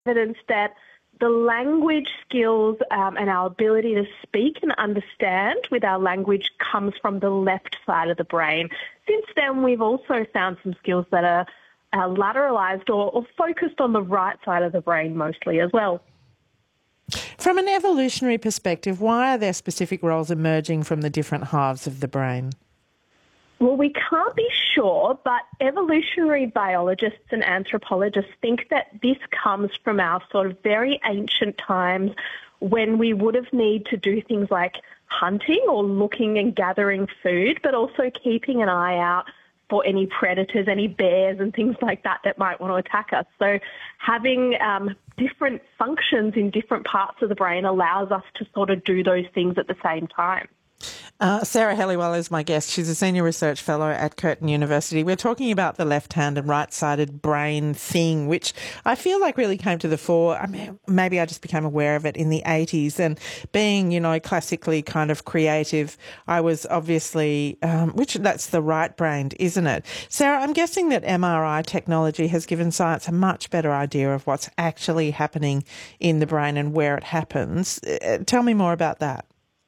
evidence that the language skills and our ability to speak and understand with our language comes from the left side of the brain. Since then, we've also found some skills that are lateralized or focused on the right side of the brain mostly as well. From an evolutionary perspective, why are there specific roles emerging from the different halves of the brain? Well, we can't be sure, but evolutionary biologists and anthropologists think that this comes from our sort of very ancient times when we would have needed to do things like hunting or looking and gathering food, but also keeping an eye out for any predators, any bears and things like that that might want to attack us. So having different functions in different parts of the brain allows us to sort of do those things at the same time. Sarah Helliwell is my guest. She's a senior research fellow at Curtin University. We're talking about the left-hand and right-sided brain thing, which I feel like really came to the fore. I mean, maybe I just became aware of it in the 80s. And being, classically kind of creative, I was obviously, that's the right-brained, isn't it? Sarah, I'm guessing that MRI technology has given science a much better idea of what's actually happening in the brain and where it happens. Tell me more about that.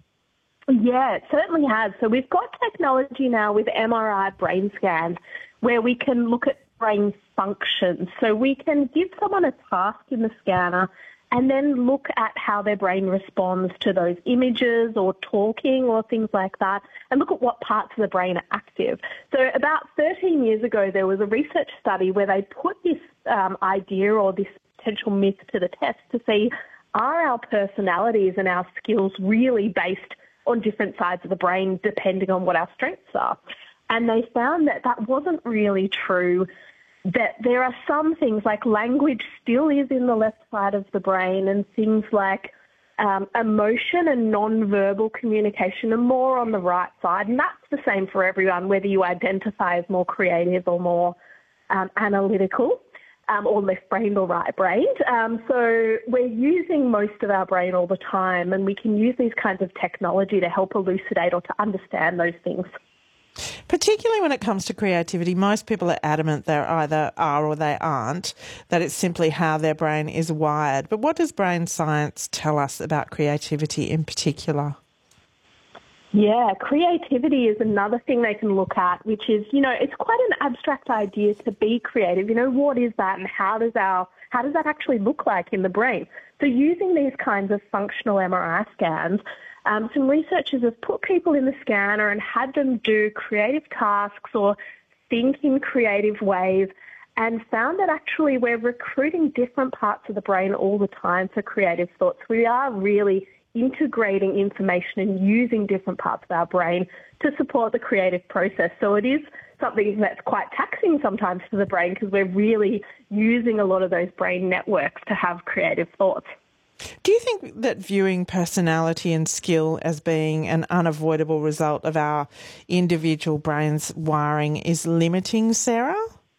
Yeah, it certainly has. So we've got technology now with MRI brain scans where we can look at brain function. So we can give someone a task in the scanner and then look at how their brain responds to those images or talking or things like that, and look at what parts of the brain are active. So about 13 years ago, there was a research study where they put this idea or this potential myth to the test to see, are our personalities and our skills really based on different sides of the brain depending on what our strengths are. And they found that that wasn't really true, that there are some things like language still is in the left side of the brain, and things like emotion and non-verbal communication are more on the right side. And that's the same for everyone, whether you identify as more creative or more analytical. Or left-brained or right-brained. So we're using most of our brain all the time, and we can use these kinds of technology to help elucidate or to understand those things. Particularly when it comes to creativity, most people are adamant they either are or they aren't, that it's simply how their brain is wired. But what does brain science tell us about creativity in particular? Yeah, creativity is another thing they can look at, which is, it's quite an abstract idea to be creative. What is that, and how does that actually look like in the brain? So using these kinds of functional MRI scans, some researchers have put people in the scanner and had them do creative tasks or think in creative ways, and found that actually we're recruiting different parts of the brain all the time for creative thoughts. We are really integrating information and using different parts of our brain to support the creative process. So it is something that's quite taxing sometimes for the brain, because we're really using a lot of those brain networks to have creative thoughts. Do you think that viewing personality and skill as being an unavoidable result of our individual brain's wiring is limiting, Sarah?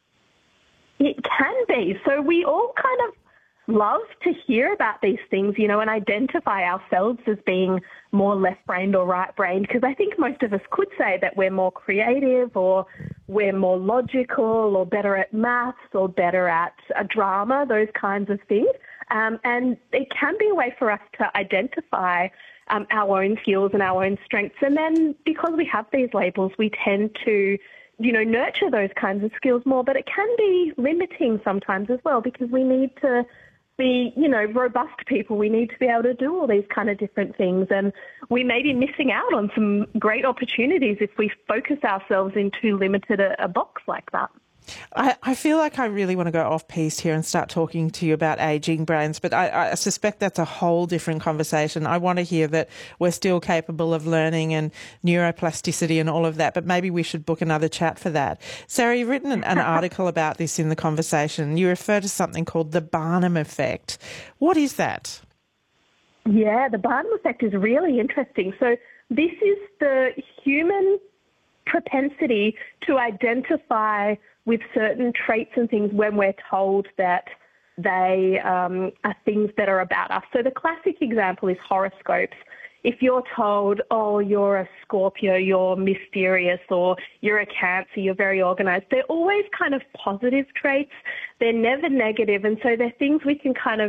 It can be. So we all kind of love to hear about these things, and identify ourselves as being more left-brained or right-brained, because I think most of us could say that we're more creative or we're more logical or better at maths or better at a drama, those kinds of things. And it can be a way for us to identify our own skills and our own strengths. And then because we have these labels, we tend to nurture those kinds of skills more, but it can be limiting sometimes as well, because we need to be, robust people. We need to be able to do all these kind of different things, and we may be missing out on some great opportunities if we focus ourselves in too limited a box like that. I feel like I really want to go off-piste here and start talking to you about ageing brains, but I suspect that's a whole different conversation. I want to hear that we're still capable of learning and neuroplasticity and all of that, but maybe we should book another chat for that. Sarah, you've written an article about this in The Conversation. You refer to something called the Barnum effect. What is that? Yeah, the Barnum effect is really interesting. So this is the human propensity to identify with certain traits and things when we're told that they are things that are about us. So the classic example is horoscopes. If you're told, oh, you're a Scorpio, you're mysterious, or you're a Cancer, you're very organised, they're always kind of positive traits. They're never negative, and so they're things we can kind of